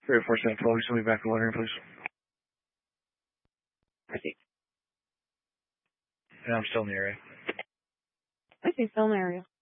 34712, somebody back to Lettering, please. Proceed. Yeah, I'm still in the area. Okay, still in the area.